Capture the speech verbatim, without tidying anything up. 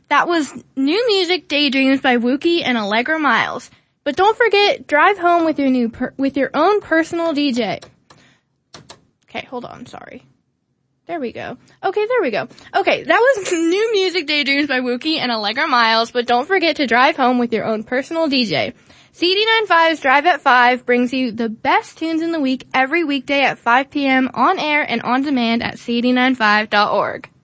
That was New Music Daydreams by Wookie and Allegra Miles. But don't forget, drive home with your new per- with your own personal D J. Okay, hold on, sorry. There we go. Okay, there we go. Okay, that was New Music Daydreams by Wookie and Allegra Miles, but don't forget to drive home with your own personal D J. C D ninety-five's Drive at five brings you the best tunes in the week every weekday at five p.m. on air and on demand at c d ninety-five dot org.